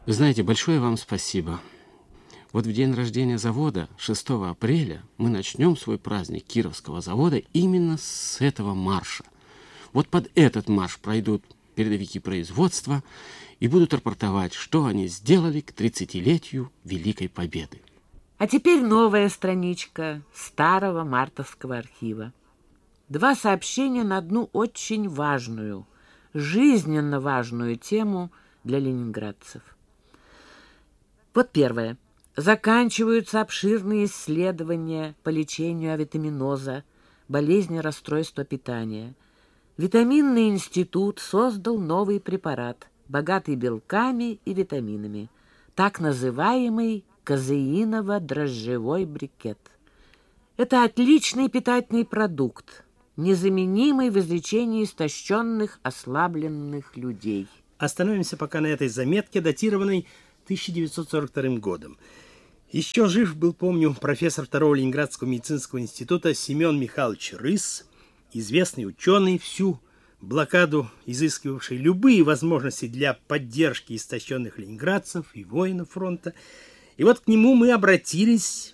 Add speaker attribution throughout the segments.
Speaker 1: Вы знаете, большое вам спасибо. Вот в день рождения завода, 6 апреля, мы начнем свой праздник Кировского завода именно с этого марша. Вот под этот марш пройдут передовики производства и будут рапортовать, что они сделали к 30-летию Великой Победы.
Speaker 2: А теперь новая страничка старого мартовского архива. 2 сообщения на одну очень важную, жизненно важную тему для ленинградцев. Вот первое. Заканчиваются обширные исследования по лечению авитаминоза, болезни расстройства питания. Витаминный институт создал новый препарат, богатый белками и витаминами, так называемый казеиново-дрожжевой брикет. Это отличный питательный продукт, незаменимый в излечении истощенных, ослабленных людей.
Speaker 3: Остановимся пока на этой заметке, датированной 1942 годом. Еще жив был, помню, профессор 2-го Ленинградского медицинского института Семен Михайлович Рыс, известный ученый, всю блокаду изыскивавший любые возможности для поддержки истощенных ленинградцев и воинов фронта. И вот к нему мы обратились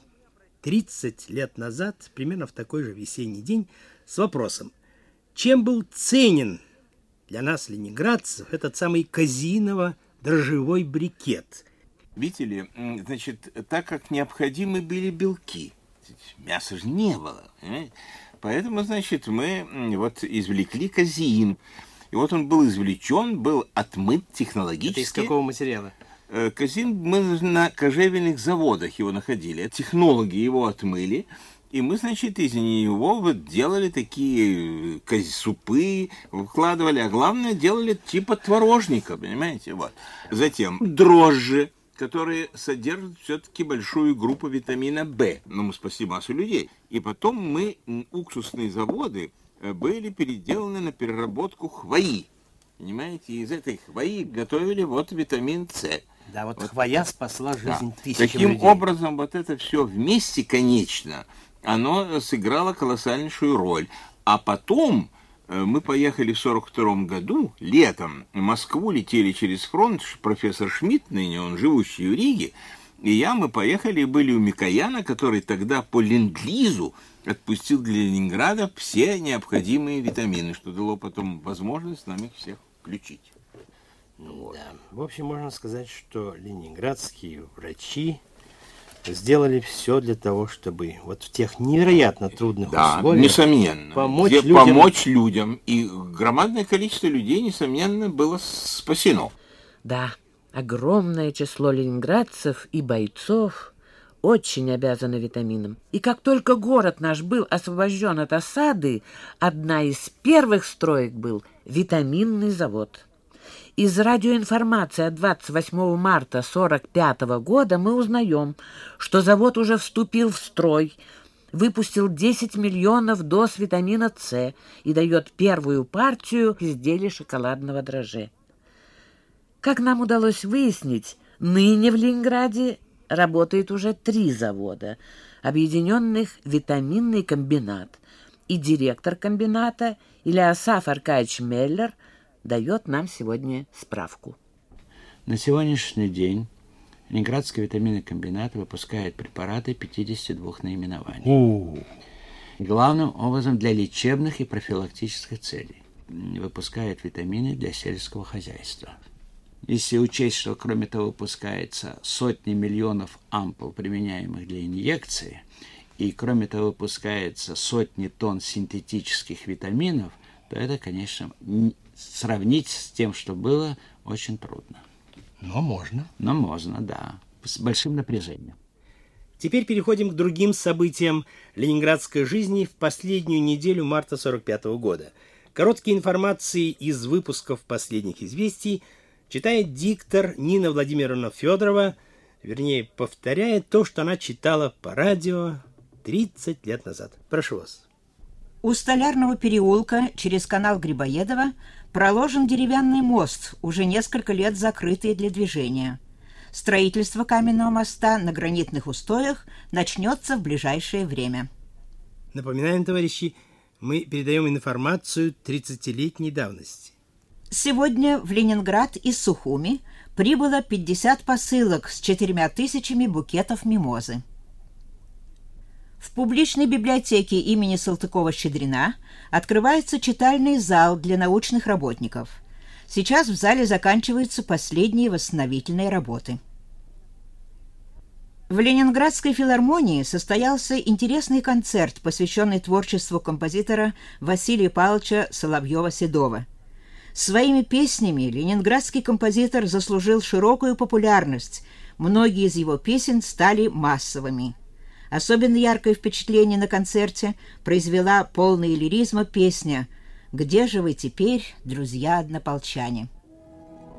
Speaker 3: 30 лет назад, примерно в такой же весенний день, с вопросом, чем был ценен для нас, ленинградцев, этот самый казеиново-дрожжевой брикет.
Speaker 4: Видите ли, значит, так как необходимы были белки, мяса же не было, понимаете? Поэтому, значит, мы вот извлекли казеин. И вот он был извлечен, был отмыт технологически.
Speaker 3: Это из какого материала?
Speaker 4: Казеин мы на кожевенных заводах его находили. Технологи его отмыли. И мы, значит, из него вот делали такие супы, выкладывали, а главное, делали типа творожника, понимаете? Вот. Затем дрожжи, которые содержат все-таки большую группу витамина В. Ну, мы спасли массу людей. И потом мы, уксусные заводы, были переделаны на переработку хвои. Понимаете? Из этой хвои готовили вот витамин С.
Speaker 3: Да, вот хвоя спасла жизнь тысячам
Speaker 4: Таким
Speaker 3: людей.
Speaker 4: образом, вот это все вместе, конечно, оно сыграло колоссальнейшую роль. А потом мы поехали в 1942 году, летом, в Москву, летели через фронт, профессор Шмидт, ныне он живущий в Риге, и мы поехали и были у Микояна, который тогда по ленд-лизу отпустил для Ленинграда все необходимые витамины, что дало потом возможность нам их всех включить.
Speaker 3: Вот. Да. В общем, можно сказать, что ленинградские врачи сделали все для того, чтобы вот в тех невероятно трудных условиях
Speaker 4: несомненно, помочь людям. И громадное количество людей, несомненно, было спасено.
Speaker 2: Да, огромное число ленинградцев и бойцов очень обязаны витаминам. И как только город наш был освобожден от осады, одна из первых строек был витаминный завод. Из радиоинформации от 28 марта 1945 года мы узнаем, что завод уже вступил в строй, выпустил 10 миллионов доз витамина С и дает первую партию изделий шоколадного дрожжа. Как нам удалось выяснить, ныне в Ленинграде работает уже 3 завода, объединенных в витаминный комбинат, и директор комбината Ильясаф Аркадьевич Меллер дает нам сегодня справку.
Speaker 1: На сегодняшний день Ленинградский витаминный комбинат выпускает препараты 52 наименований. Главным образом для лечебных и профилактических целей. Выпускает витамины для сельского хозяйства. Если учесть, что кроме того выпускается сотни миллионов ампул, применяемых для инъекции, и кроме того выпускается сотни тонн синтетических витаминов, то это, конечно, сравнить с тем, что было, очень трудно.
Speaker 3: Но можно.
Speaker 1: Но можно, да. С большим напряжением.
Speaker 3: Теперь переходим к другим событиям ленинградской жизни в последнюю неделю марта 1945 года. Короткие информации из выпусков последних известий читает диктор Нина Владимировна Федорова, вернее, повторяет то, что она читала по радио 30 лет назад. Прошу вас.
Speaker 5: У Столярного переулка через канал Грибоедова проложен деревянный мост, уже несколько лет закрытый для движения. Строительство каменного моста на гранитных устоях начнется в ближайшее время.
Speaker 3: Напоминаем, товарищи, мы передаем информацию 30-летней давности.
Speaker 5: Сегодня в Ленинград из Сухуми прибыло 50 посылок с 4000 букетов мимозы. В публичной библиотеке имени Салтыкова-Щедрина открывается читальный зал для научных работников. Сейчас в зале заканчиваются последние восстановительные работы. В Ленинградской филармонии состоялся интересный концерт, посвященный творчеству композитора Василия Павловича Соловьева-Седова. Своими песнями ленинградский композитор заслужил широкую популярность. Многие из его песен стали массовыми. Особенно яркое впечатление на концерте произвела полная лиризма песня «Где же вы теперь, друзья однополчане?».